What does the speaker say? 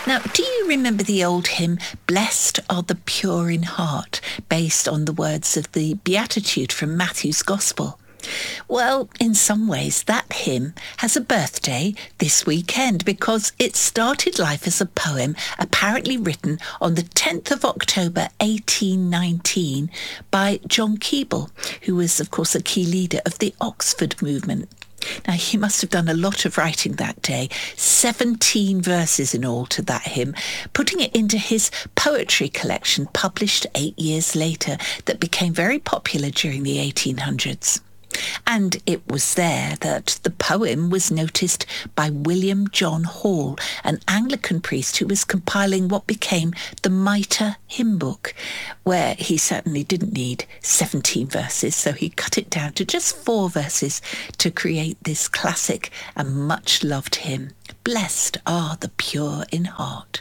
Now, do you remember the old hymn, Blessed are the Pure in Heart, based on the words of the Beatitude from Matthew's Gospel? Well, in some ways, that hymn has a birthday this weekend because it started life as a poem apparently written on the 10th of October 1819 by John Keble, who was, of course, a key leader of the Oxford movement. Now, he must have done a lot of writing that day, 17 verses in all to that hymn, putting it into his poetry collection published 8 years later that became very popular during the 1800s. And it was there that the poem was noticed by William John Hall, an Anglican priest who was compiling what became the Mitre Hymn Book, where he certainly didn't need 17 verses, so he cut it down to just 4 verses to create this classic and much-loved hymn, Blessed are the Pure in Heart.